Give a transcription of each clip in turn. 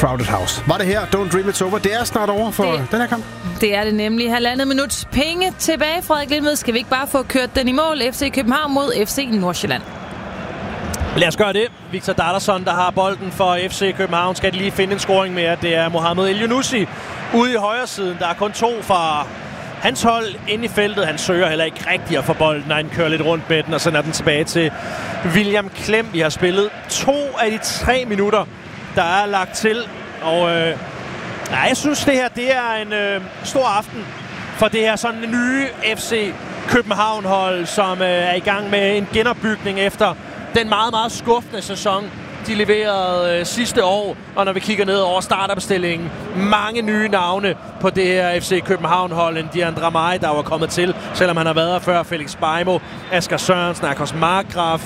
Crowded House. Var det her Don't Dream It's Over? Det er snart over for den her kamp. Det er det nemlig. 1,5 minuts penge tilbage, Frederik Lindved. Skal vi ikke bare få kørt den i mål? FC København mod FC Nordsjælland. Lad os gøre det. Victor Dardasson, der har bolden for FC København, skal lige finde en scoring mere. Det er Mohamed Elyounoussi ude i højre siden. Der er kun 2 fra hans hold inde i feltet. Han søger heller ikke rigtig at få bolden, når han kører lidt rundt med den, og sender den tilbage til William Klem. Vi har spillet 2 af de 3 minutter, der er lagt til. Og jeg synes, det her det er en stor aften for det her sådan nye FC København-hold, som er i gang med en genopbygning efter den meget, meget skuffende sæson, de leverede sidste år. Og når vi kigger ned over startopstillingen, mange nye navne på det her FC København-hold. En Diandra Maj, der var kommet til, selvom han har været her før. Felix Beimo, Asger Sørensen, Akos Markgraf,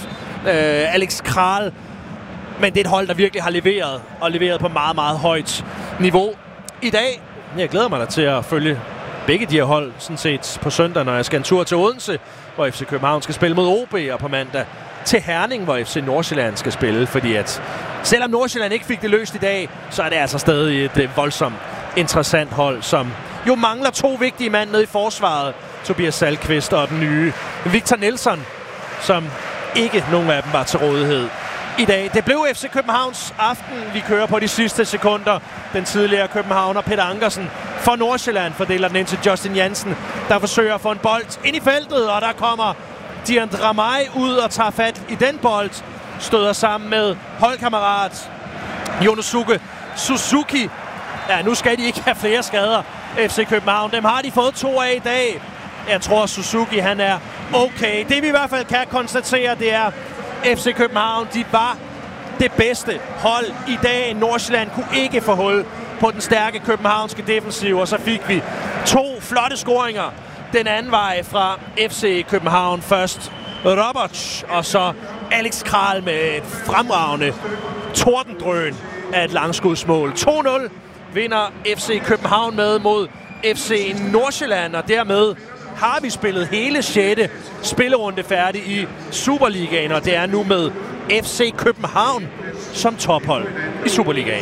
Alex Kral. Men det er et hold, der virkelig har leveret, og leveret på meget, meget højt niveau. I dag, jeg glæder mig da til at følge begge de her hold, sådan set på søndag, når jeg skal en tur til Odense, hvor FC København skal spille mod OB, og på mandag til Herning, hvor FC Nordsjælland skal spille. Fordi at selvom Nordsjælland ikke fik det løst i dag, så er det altså stadig et voldsomt interessant hold, som jo mangler 2 vigtige mand nede i forsvaret. Tobias Salkvist og den nye Victor Nelson, som ikke nogen af dem var til rådighed i dag. Det blev FC Københavns aften. Vi kører på de sidste sekunder. Den tidligere københavner Peter Ankersen for Nordsjælland fordeler den ind til Justin Jansen, der forsøger at få en bold ind i feltet, og der kommer Diandra Maj ud og tager fat i den bold. Støder sammen med holdkammerat Yonosuke Suzuki. Ja, nu skal de ikke have flere skader, FC København. Dem har de fået 2 af i dag. Jeg tror, Suzuki han er okay. Det vi i hvert fald kan konstatere, det er, FC København, de var det bedste hold i dag. Nordsjælland kunne ikke få hul på den stærke københavnske defensiv, og så fik vi 2 flotte scoringer den anden vej fra FC København. Først Roberts, og så Alex Kral med et fremragende tordendrøn af et langskudsmål. 2-0 vinder FC København med mod FC Nordsjælland, og dermed har vi spillet hele 6. spillerunde færdig i Superligaen, og det er nu med FC København som tophold i Superligaen.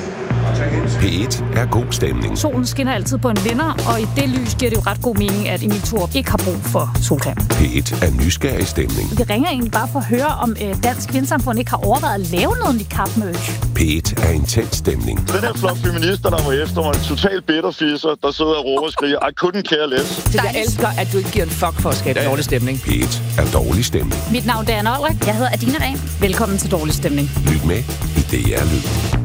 P1 er god stemning. Solen skinner altid på en vinder, og i det lys giver det jo ret god mening, at Emil Thorup ikke har brug for solcreme. P1 er nysgerrig stemning. Vi ringer egentlig bare for at høre, om Dansk Vindsamfund ikke har overvejet at lave noget i kapmøch. P1 er intens stemning. Den her flok feminister, der var efter mig, en total bitterfisser, der sidder og råber og skriger, I couldn't care less. Jeg elsker, at du ikke giver en fuck for at skabe dårlig stemning. P1 er dårlig stemning. Mit navn er Anna Olrik. Jeg hedder Adina Dahl. Velkommen til Dårlig Stemning. Lyt med i DR Lyd.